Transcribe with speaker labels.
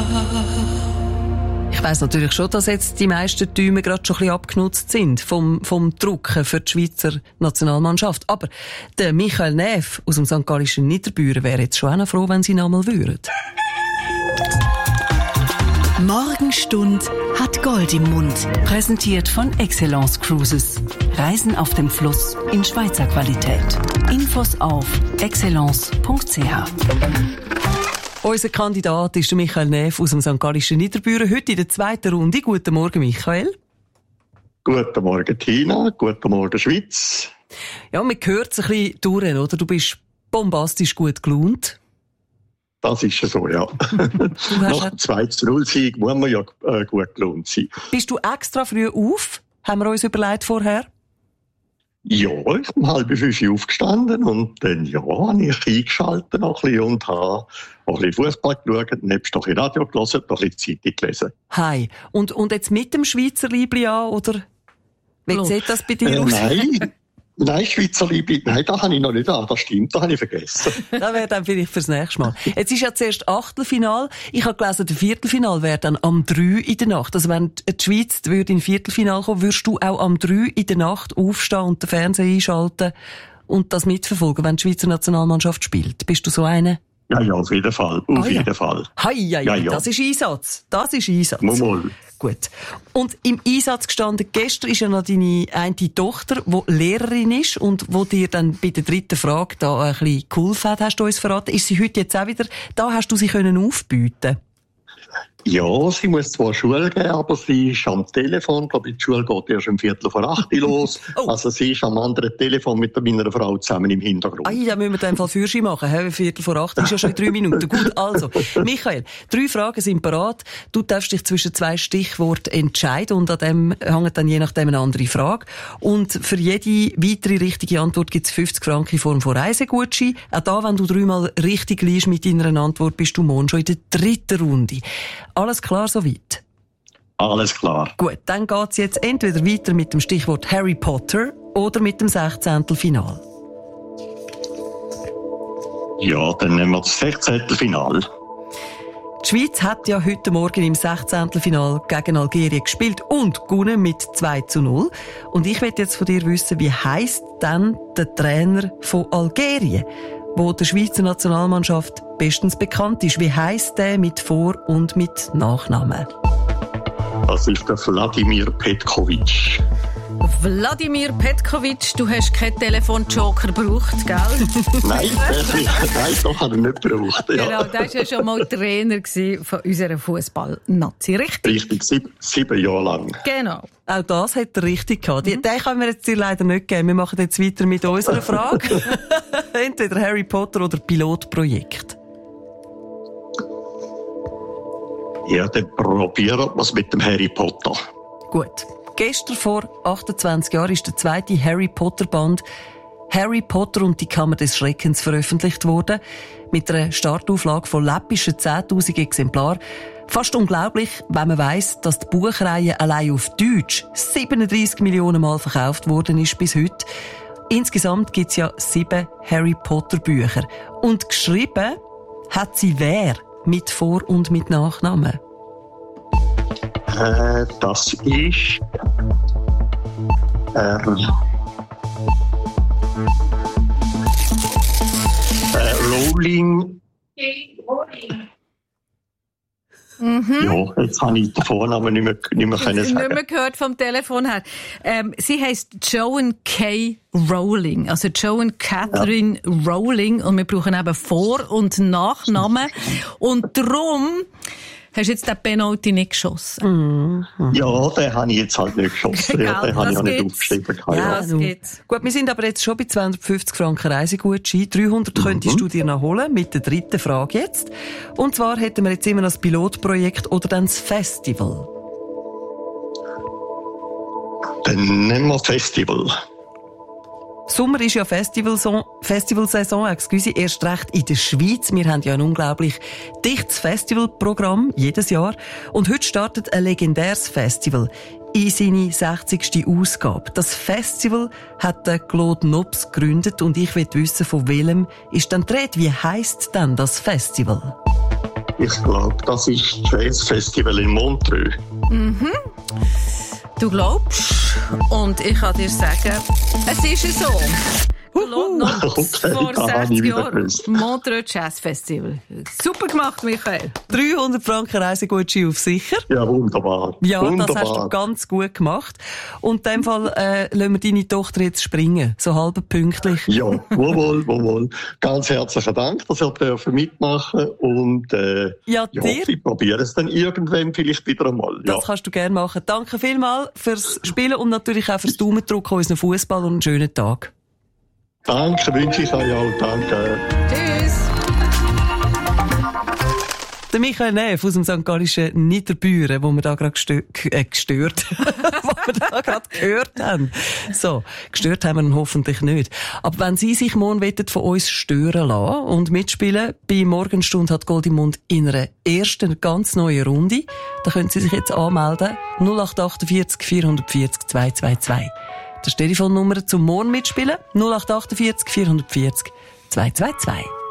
Speaker 1: Ich weiss natürlich schon, dass jetzt die meisten Däume gerade schon ein bisschen abgenutzt sind vom Drucken für die Schweizer Nationalmannschaft. Aber der Michael Näf aus dem St. Gallischen Niederbüren wäre jetzt schon auch noch froh, wenn sie ihn einmal würden.
Speaker 2: Morgenstund hat Gold im Mund. Präsentiert von Excellence Cruises. Reisen auf dem Fluss in Schweizer Qualität. Infos auf excellence.ch.
Speaker 1: Unser Kandidat ist der Michael Näf aus dem St. Gallischen Niederbüren. Heute in der zweiten Runde. Guten Morgen, Michael.
Speaker 3: Guten Morgen, Tina. Guten Morgen, Schweiz.
Speaker 1: Ja, man hört es ein bisschen durch, oder? Du bist bombastisch gut gelaunt.
Speaker 3: Das ist ja so, ja. Nach dem 2-0-Sieg muss man ja gut gelaunt sein.
Speaker 1: Bist du extra früh auf? Haben wir uns überlegt vorher?
Speaker 3: Ja, ich bin 4:30 aufgestanden und dann habe ich eingeschaltet noch ein bisschen und habe ein bisschen Fußball geschaut, nebst noch ein bisschen Radio gelesen, noch ein bisschen Zeitung gelesen.
Speaker 1: Hi. Und jetzt mit dem Schweizer Liebli an, oder? Wie sieht das bei dir aus?
Speaker 3: Nein, Schweizer Liebe, nein, das habe ich noch nicht an, das stimmt, das habe ich vergessen.
Speaker 1: Das wäre dann vielleicht fürs nächste Mal. Jetzt ist ja zuerst Achtelfinal. Ich habe gelesen, der Viertelfinal wäre dann am 3 in der Nacht. Also wenn die Schweiz würde in Viertelfinal kommen, würdest du auch am 3 in der Nacht aufstehen und den Fernseher einschalten und das mitverfolgen, wenn die Schweizer Nationalmannschaft spielt? Bist du so eine?
Speaker 3: Ja, auf jeden Fall, auf jeden Fall.
Speaker 1: Ja. Das ist Einsatz.
Speaker 3: Mal.
Speaker 1: Gut. Und im Einsatz gestanden, gestern ist ja noch deine eine Tochter, die Lehrerin ist und wo dir dann bei der dritten Frage da ein bisschen geholfen hat, hast du uns verraten. Ist sie heute jetzt auch wieder da? Hast du sie können aufbieten?
Speaker 3: Ja, sie muss zwar Schule gehen, aber sie ist am Telefon. Ich glaube, die Schule geht erst um 7:45 los. Oh. Also sie ist am anderen Telefon mit meiner Frau zusammen im Hintergrund.
Speaker 1: Da müssen wir dann Fall Führerschein machen. 7:45 ist ja schon in 3 Minuten. Gut, also, Michael, 3 Fragen sind parat. Du darfst dich zwischen 2 Stichworten entscheiden und an dem hängt dann je nachdem eine andere Frage. Und für jede weitere richtige Antwort gibt es 50 Franken in Form von Reisegutschein. Auch da, wenn du 3-mal richtig liegst mit deiner Antwort, bist du morgen schon in der 3. Runde. Alles klar soweit?
Speaker 3: Alles klar.
Speaker 1: Gut, dann geht's jetzt entweder weiter mit dem Stichwort Harry Potter oder mit dem 16. Final.
Speaker 3: Ja, dann nehmen wir das 16. Final.
Speaker 1: Die Schweiz hat ja heute Morgen im 16. Final gegen Algerien gespielt und gewonnen mit 2:0. Und ich möchte jetzt von dir wissen, wie heisst denn der Trainer von Algerien, wo der Schweizer Nationalmannschaft bestens bekannt ist? Wie heisst der mit Vor- und mit Nachnamen?
Speaker 3: Das ist der Wladimir Petkovic.
Speaker 4: Wladimir Petkovic, du hast keinen Telefonjoker gebraucht, gell?
Speaker 3: Nein, doch hat er nicht gebraucht. Ja.
Speaker 4: Genau, der war ja schon mal Trainer von unserer Fußball-Nazi, richtig?
Speaker 3: Richtig, 7 Jahre lang.
Speaker 4: Genau.
Speaker 1: Auch das hat er richtig gehabt. Den können wir jetzt dir leider nicht geben. Wir machen jetzt weiter mit unserer Frage. Entweder Harry Potter oder Pilotprojekt.
Speaker 3: Ja, dann probieren wir es mit dem Harry Potter.
Speaker 1: Gut. Gestern vor 28 Jahren ist der zweite Harry Potter Band Harry Potter und die Kammer des Schreckens veröffentlicht worden. Mit einer Startauflage von läppischen 10.000 Exemplaren. Fast unglaublich, wenn man weiss, dass die Buchreihe allein auf Deutsch 37 Millionen Mal verkauft worden ist bis heute. Insgesamt gibt es ja 7 Harry Potter Bücher. Und geschrieben hat sie wer mit Vor- und mit Nachnamen?
Speaker 3: Das ist Rowling. Ja, jetzt habe ich den Vornamen nicht mehr können sagen.
Speaker 4: Nicht mehr gehört vom Telefon her. Sie heisst Joan K. Rowling, also Joan Catherine Rowling, und wir brauchen eben Vor- und Nachnamen. Und darum hast du jetzt den Penalty nicht geschossen?
Speaker 3: Ja, den habe ich jetzt halt nicht geschossen. Ja, den habe ich auch nicht aufgeschrieben.
Speaker 4: Ja, das geht's.
Speaker 1: Gut, wir sind aber jetzt schon bei 250 Franken Reisegutschein. 300 könntest du dir noch holen, mit der 3. Frage jetzt. Und zwar hätten wir jetzt immer noch das Pilotprojekt oder dann das Festival.
Speaker 3: Dann nehmen wir Festival.
Speaker 1: Sommer ist ja Festivalsaison, erst recht in der Schweiz. Wir haben ja ein unglaublich dichtes Festivalprogramm jedes Jahr. Und heute startet ein legendäres Festival in seine 60. Ausgabe. Das Festival hat der Claude Nobs gegründet und ich will wissen, von welchem ist dann die Rede. Wie heisst denn das Festival?
Speaker 3: Ich glaube, das ist das Jazzfestival in Montreux.
Speaker 4: Mhm. Du glaubst, und ich kann dir sagen, es ist so. Noch vor 60 Jahren. Montreux Jazz Festival. Super gemacht, Michael.
Speaker 1: 300 Franken Reisegutschein auf sicher.
Speaker 3: Ja, wunderbar.
Speaker 1: Ja,
Speaker 3: wunderbar.
Speaker 1: Das hast du ganz gut gemacht. Und in dem Fall lassen wir deine Tochter jetzt springen. So halb pünktlich.
Speaker 3: Ja, wohl. Ganz herzlichen Dank, dass ihr mitmachen dürft. Und ich probiere es dann irgendwann vielleicht wieder einmal. Ja.
Speaker 1: Das kannst du gerne machen. Danke vielmals fürs Spielen und natürlich auch fürs Daumendrücken an unseren Fußball und einen schönen Tag.
Speaker 3: Danke, wünsche ich euch auch. Danke.
Speaker 4: Tschüss.
Speaker 1: Der Michael Neff aus dem St. Gallischen Niederbüren, wo wir da gerade gestört, wo wir da gerade gehört haben. So, gestört haben wir ihn hoffentlich nicht. Aber wenn Sie sich morgen von uns stören lassen und mitspielen, bei Morgenstunde hat Gold im Mund in einer ersten ganz neuen Runde, dann können Sie sich jetzt anmelden. 0848 440 222. Das ist die Telefonnummer zum Morgen mitspielen. 0848 440 222.